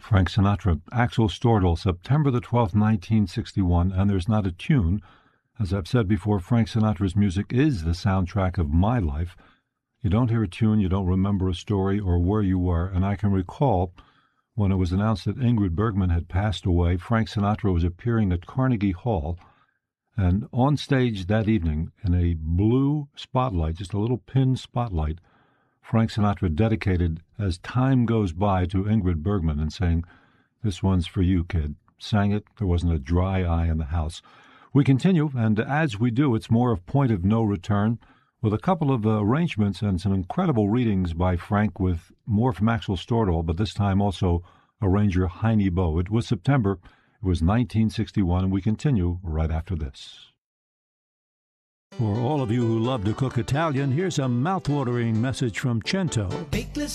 Frank Sinatra, Axel Stordahl, September the 12th, 1961, and there's not a tune. As I've said before, Frank Sinatra's music is the soundtrack of my life. You don't hear a tune, you don't remember a story or where you were, and I can recall when it was announced that Ingrid Bergman had passed away, Frank Sinatra was appearing at Carnegie Hall, and on stage that evening, in a blue spotlight, just a little pin spotlight, Frank Sinatra dedicated As Time Goes By to Ingrid Bergman and saying, "This one's for you, kid." Sang it. There wasn't a dry eye in the house. We continue, and as we do, it's more of Point of No Return, with a couple of arrangements and some incredible readings by Frank with more from Axel Stordahl, but this time also arranger Heine Boe. It was September. It was 1961, and we continue right after this. For all of you who love to cook Italian, here's a mouth-watering message from Cento.